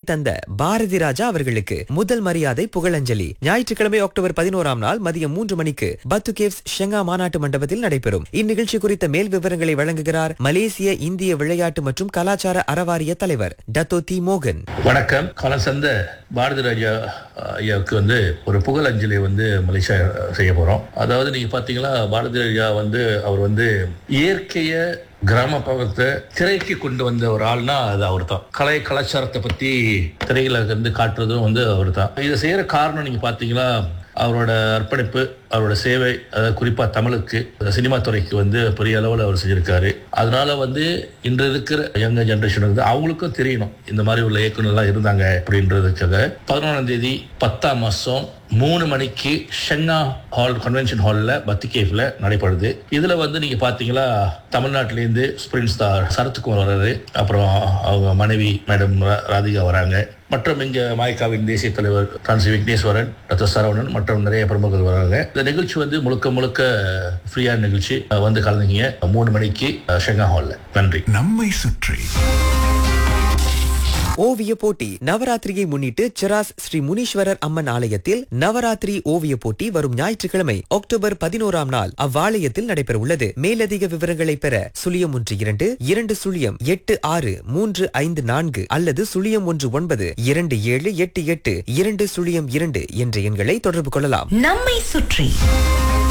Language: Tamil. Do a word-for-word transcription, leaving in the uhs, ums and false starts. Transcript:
தந்த பாரதி ராஜா அவர்களுக்கு முதல் மரியாதை புகழஞ்சலி ஞாயிற்றுக்கிழமை அக்டோபர் பதினோராம் நாள் மதியம் மூன்று மணிக்கு பத்து கேவ்ஸ் ஷெங்கா மாநாட்டு மண்டபத்தில் நடைபெறும். இந்நிகழ்ச்சி குறித்த மேல் விவரங்களை வழங்குகிறார் மலேசிய இந்திய விளையாட்டு மற்றும் கலாச்சார அறவாரிய தலைவர் டத்தோ தி மோகன். வணக்கம். கலசந்த பாரதி ராஜா ஐயாவுக்கு வந்து ஒரு புகழஞ்சலி வந்து மலேசியா செய்ய போறோம். அதாவது நீங்க பாத்தீங்களா, பாரதி ராஜா வந்து அவர் வந்து இயற்கைய கிராம பக்கத்தை திரைக்கு கொண்டு வந்த ஒரு ஆள்னா அது அவர் தான். கலை கலாச்சாரத்தை பத்தி திரையில இருந்து காட்டுறதும் வந்து அவர் தான். இதை செய்யற காரணம் நீங்க பாத்தீங்களா, அவரோட அர்ப்பணிப்பு, அவரோட சேவை, அதாவது குறிப்பா தமிழுக்கு, சினிமா துறைக்கு வந்து பெரிய அளவில் அவர் செஞ்சிருக்காரு. அதனால வந்து இன்று இருக்கிற யங்க ஜெனரேஷனுக்கு வந்து அவங்களுக்கும் தெரியணும் இந்த மாதிரி உள்ள இயக்குநர்லாம் இருந்தாங்க அப்படின்றதுக்காக பதினொன்றாம் தேதி பத்தாம் மாசம் மூணு மணிக்கு ஷெங்கா ஹால் கன்வென்ஷன் ஹாலில் பத்திகேஃப்ல நடைபெறுது. இதுல வந்து நீங்க பாத்தீங்களா, தமிழ்நாட்டிலேருந்து ஸ்பிரின் ஸ்டார் சரத்குமார் வர்றாரு, அப்புறம் அவங்க மனைவி மேடம் ராதிகா வராங்க, மற்றும் இங்க மாய்காவின் தேசிய தலைவர் பிரான்சி விக்னேஸ்வரன், டாக்டர் சரவணன் மற்றும் நிறைய பிரமுகர்கள் வராங்க. இந்த நிகழ்ச்சி வந்து முழுக்க முழுக்க ஃப்ரீயான நிகழ்ச்சி. வந்து கலந்துங்க மூணு மணிக்கு ஷெங்கா ஹால்ல. நன்றி. நம்மை சுற்றி ஓவிய போட்டி. நவராத்திரியை முன்னிட்டு சிராஸ் ஸ்ரீ முனீஸ்வரர் அம்மன் ஆலயத்தில் நவராத்திரி ஓவிய போட்டி வரும் ஞாயிற்றுக்கிழமை அக்டோபர் பதினோராம் நாள் அவ்வாலயத்தில் நடைபெற உள்ளது. மேலதிக விவரங்களை பெற சுழியம் ஒன்று இரண்டு இரண்டு சுழியம் எட்டு ஆறு மூன்று ஐந்து நான்கு அல்லது சுழியம் ஒன்று ஒன்பது இரண்டு ஏழு எட்டு எட்டு இரண்டு சுழியம் இரண்டு என்ற எண்களை தொடர்பு கொள்ளலாம். நம்மை சுற்றி